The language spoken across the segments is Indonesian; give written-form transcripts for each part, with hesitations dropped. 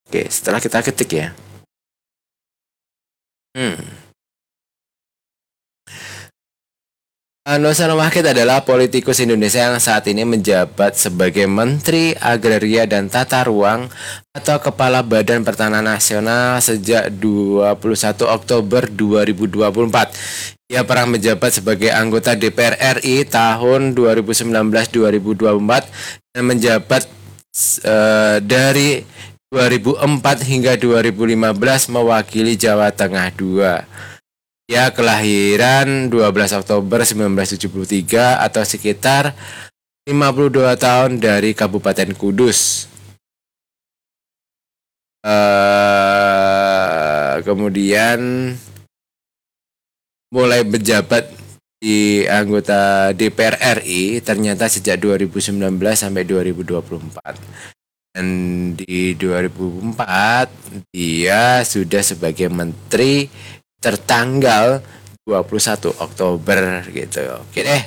Oke, setelah kita ketik ya. Nusron Wahid adalah politikus Indonesia yang saat ini menjabat sebagai Menteri Agraria dan Tata Ruang atau Kepala Badan Pertanahan Nasional sejak 21 Oktober 2024. Ia pernah menjabat sebagai anggota DPR RI tahun 2019-2024 dan menjabat dari 2004 hingga 2015 mewakili Jawa Tengah 2. Ya, kelahiran 12 Oktober 1973 atau sekitar 52 tahun dari Kabupaten Kudus. Kemudian mulai menjabat di anggota DPR RI ternyata sejak 2019 sampai 2024. Dan di 2004 dia sudah sebagai menteri tertanggal 21 Oktober gitu. Oke deh.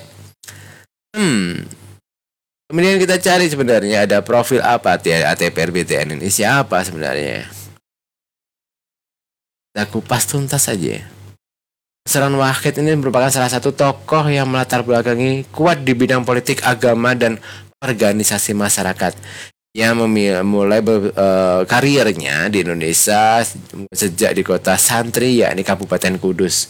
Kemudian kita cari sebenarnya ada profil apa ATPR BTN ini, siapa sebenarnya. Kita kupas tuntas saja. Nusron Wahid ini merupakan salah satu tokoh yang melatar belakangi kuat di bidang politik, agama, dan organisasi masyarakat. Yang memulai karirnya di Indonesia sejak di kota santri yakni Kabupaten Kudus.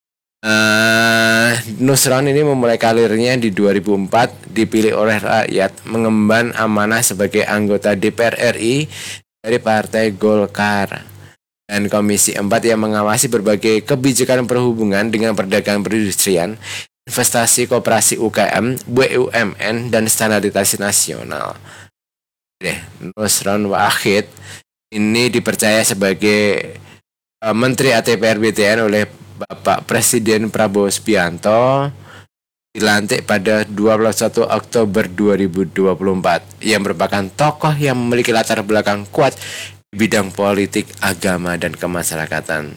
Nusron ini memulai karirnya di 2004, dipilih oleh rakyat mengemban amanah sebagai anggota DPR RI dari Partai Golkar dan Komisi 4 yang mengawasi berbagai kebijakan perhubungan dengan perdagangan perindustrian, investasi, koperasi UKM, BUMN, dan standarisasi nasional. Nusron Wahid ini dipercaya sebagai Menteri ATPR BTN oleh Bapak Presiden Prabowo Subianto, dilantik pada 21 Oktober 2024, yang merupakan tokoh yang memiliki latar belakang kuat di bidang politik, agama, dan kemasyarakatan.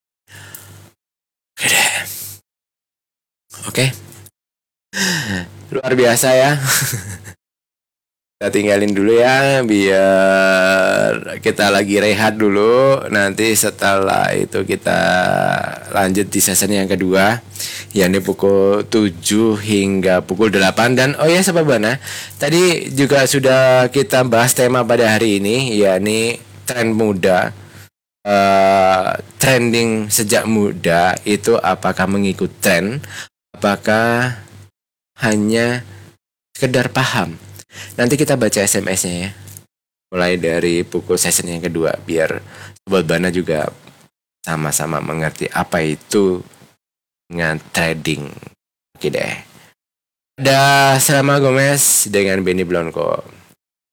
Oke. Luar biasa ya. Kita tinggalin dulu ya, biar kita lagi rehat dulu. Nanti setelah itu kita lanjut di season yang kedua, yakni pukul 7 hingga pukul 8. Dan oh ya Sobat Bana, tadi juga sudah kita bahas tema pada hari ini, yakni tren muda. Trending sejak muda itu apakah mengikut tren, apakah hanya sekedar paham. Nanti kita baca SMS-nya ya, mulai dari pukul session yang kedua, biar Sobat Bana juga sama-sama mengerti apa itu dengan trading. Oke deh. Ada Selama Gomez dengan Benny Blanco.